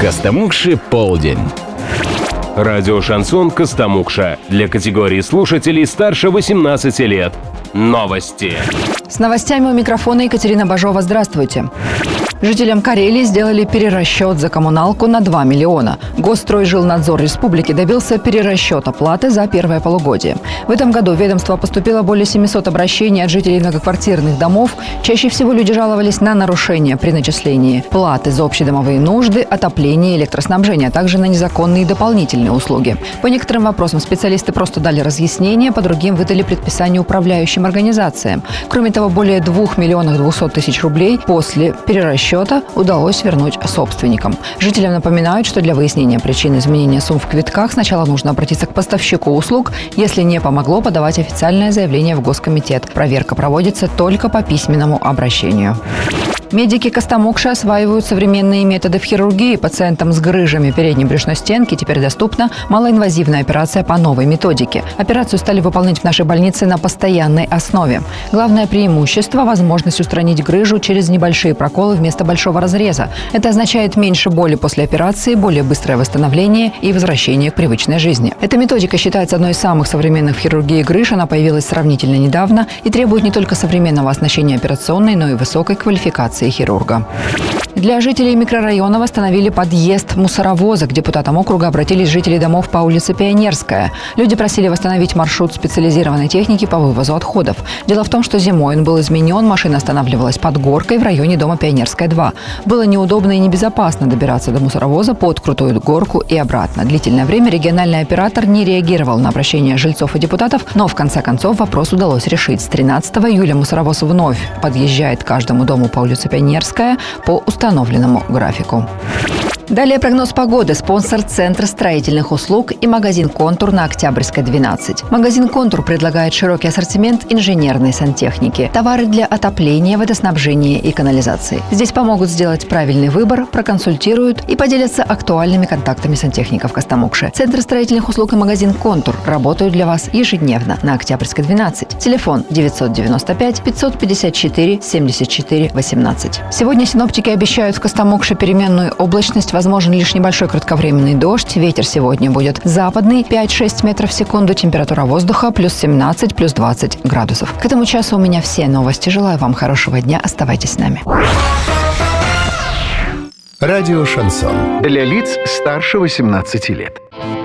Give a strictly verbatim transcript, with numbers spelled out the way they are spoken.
Костомукши полдень. Радио «Шансон» Костомукша. Для категории слушателей старше восемнадцати лет. Новости. С новостями у микрофона Екатерина Бажова. Здравствуйте. Жителям Карелии сделали перерасчет за коммуналку на два миллиона. Госстройжилнадзор республики добился перерасчета платы за первое полугодие. В этом году в ведомство поступило более семисот обращений от жителей многоквартирных домов. Чаще всего люди жаловались на нарушения при начислении платы за общедомовые нужды, отопление, электроснабжение, а также на незаконные дополнительные услуги. По некоторым вопросам специалисты просто дали разъяснения, по другим выдали предписания управляющим организациям. Кроме того, более двух миллионов двухсот тысяч рублей после перерасчета удалось вернуть собственникам. Жителям напоминают, что для выяснения причин изменения сумм в квитках сначала нужно обратиться к поставщику услуг. Если не помогло, подавать официальное заявление в Госкомитет. Проверка проводится только по письменному обращению. Медики Костомукши осваивают современные методы в хирургии. Пациентам с грыжами передней брюшной стенки теперь доступна малоинвазивная операция по новой методике. Операцию стали выполнять в нашей больнице на постоянной основе. Главное преимущество – возможность устранить грыжу через небольшие проколы вместо большого разреза. Это означает меньше боли после операции, более быстрое восстановление и возвращение к привычной жизни. Эта методика считается одной из самых современных в хирургии грыж. Она появилась сравнительно недавно и требует не только современного оснащения операционной, но и высокой квалификации хирурга. Для жителей микрорайона восстановили подъезд мусоровоза. К депутатам округа обратились жители домов по улице Пионерская. Люди просили восстановить маршрут специализированной техники по вывозу отходов. Дело в том, что зимой он был изменен, машина останавливалась под горкой в районе дома Пионерская, два. Было неудобно и небезопасно добираться до мусоровоза под крутую горку и обратно. Длительное время региональный оператор не реагировал на обращения жильцов и депутатов, но в конце концов вопрос удалось решить. С тринадцатого июля мусоровоз вновь подъезжает к каждому дому по улице Пионерская по установленному графику. Далее прогноз погоды. Спонсор – Центр строительных услуг и магазин «Контур» на Октябрьской, двенадцать. Магазин «Контур» предлагает широкий ассортимент инженерной сантехники, товары для отопления, водоснабжения и канализации. Здесь помогут сделать правильный выбор, проконсультируют и поделятся актуальными контактами сантехников Костомукши. Центр строительных услуг и магазин «Контур» работают для вас ежедневно на Октябрьской, двенадцать. Телефон девятьсот девяносто пять пятьсот пятьдесят четыре семьдесят четыре восемнадцать. Сегодня синоптики обещают в Костомукши переменную облачность. Возможен лишь небольшой кратковременный дождь. Ветер сегодня будет западный, пять-шесть метров в секунду. Температура воздуха плюс семнадцать, плюс двадцать градусов. К этому часу у меня все новости. Желаю вам хорошего дня. Оставайтесь с нами. Радио «Шансон». Для лиц старше восемнадцати лет.